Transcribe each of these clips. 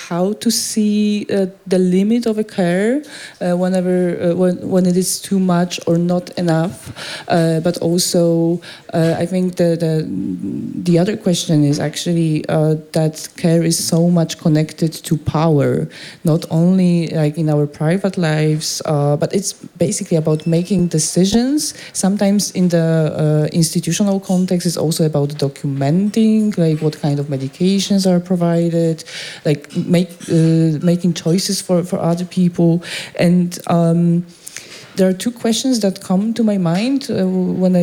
how to see the limit of a care when it is too much or not enough. But also, I think the other question is actually that care is so much connected to power, not only like in our private lives, but it's basically about making decisions. Sometimes in the institutional context, it's also about documenting, like what kind of medications are provided, like making choices for other people. And there are two questions that come to my mind when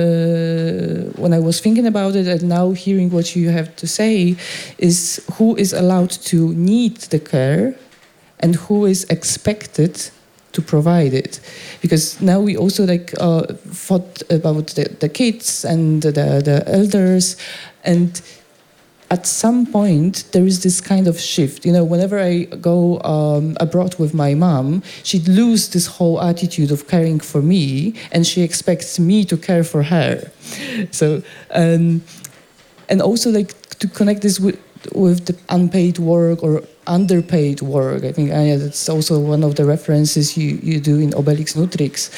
I was thinking about it, and now hearing what you have to say is who is allowed to need the care and who is expected to provide it. Because now we also thought about the kids and the elders, and at some point there is this kind of shift. You know, whenever I go abroad with my mom, she'd lose this whole attitude of caring for me, and she expects me to care for her. So, and also like to connect this with the unpaid work or underpaid work. I think that's also one of the references you do in Obelix Nutrix.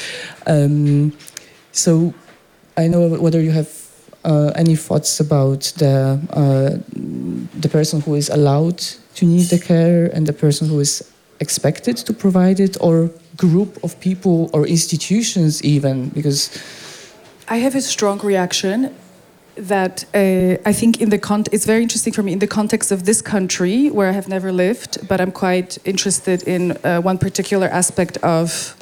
So I know whether you have any thoughts about the person who is allowed to need the care and the person who is expected to provide it, or group of people or institutions even, because I have a strong reaction that I think it's very interesting for me in the context of this country where I have never lived, but I'm quite interested in one particular aspect of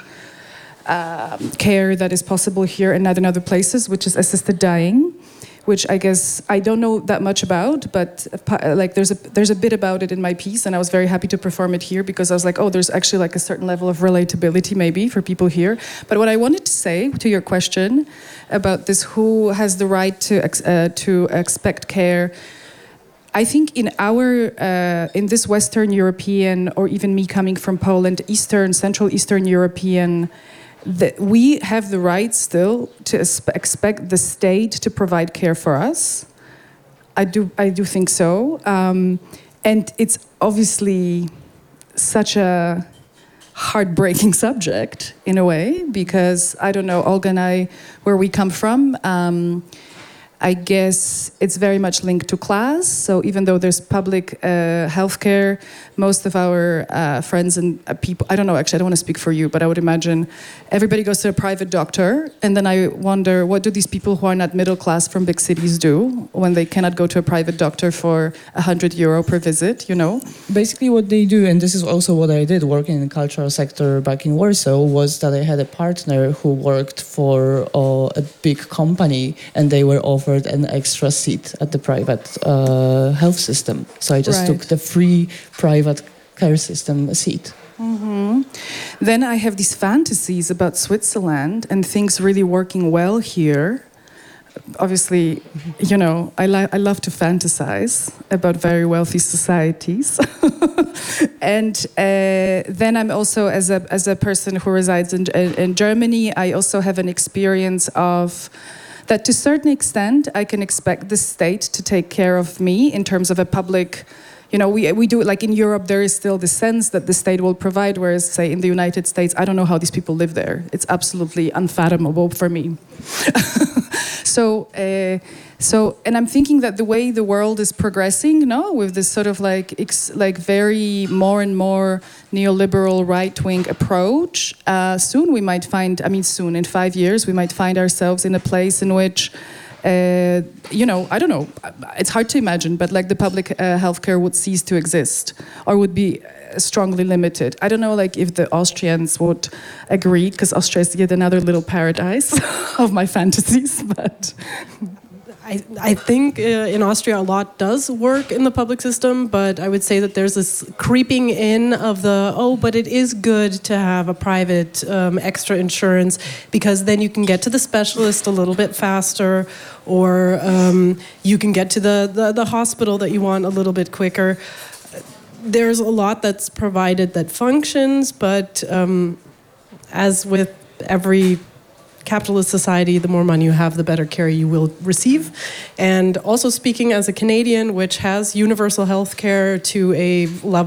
care that is possible here and not in other places, which is assisted dying, which I guess I don't know that much about, but like there's a bit about it in my piece, and I was very happy to perform it here because I was like, oh, there's actually like a certain level of relatability maybe for people here. But what I wanted to say to your question about this, who has the right to expect care, I think in this Western European, or even me coming from Poland, Central Eastern European, that we have the right still to expect the state to provide care for us. I do think so. And it's obviously such a heartbreaking subject in a way, because I don't know, Olga and I, where we come from, I guess it's very much linked to class. So even though there's public healthcare, most of our friends and people, I don't know, actually, I don't want to speak for you, but I would imagine everybody goes to a private doctor. And then I wonder, what do these people who are not middle class from big cities do when they cannot go to a private doctor for €100 per visit, you know? Basically what they do, and this is also what I did working in the cultural sector back in Warsaw, was that I had a partner who worked for a big company, and they were offered an extra seat at the private health system. So I just took the free private care system seat. Mm-hmm. Then I have these fantasies about Switzerland and things really working well here. Obviously, you know, I love to fantasize about very wealthy societies. And then I'm also, as a person who resides in Germany, I also have an experience of that to a certain extent, I can expect the state to take care of me in terms of a public, you know, we do it like in Europe, there is still the sense that the state will provide, whereas say in the United States, I don't know how these people live there. It's absolutely unfathomable for me. So, and I'm thinking that the way the world is progressing, no, with this sort of like very more and more neoliberal right-wing approach, soon we might find, soon, in 5 years, we might find ourselves in a place in which, you know, I don't know, it's hard to imagine, but like the public healthcare would cease to exist or would be strongly limited. I don't know, like if the Austrians would agree, because Austria is yet another little paradise of my fantasies, but... I think in Austria a lot does work in the public system, but I would say that there's this creeping in of but it is good to have a private extra insurance, because then you can get to the specialist a little bit faster, or you can get to the hospital that you want a little bit quicker. There's a lot that's provided that functions, but as with every capitalist society, the more money you have, the better care you will receive. And also speaking as a Canadian, which has universal health care to a level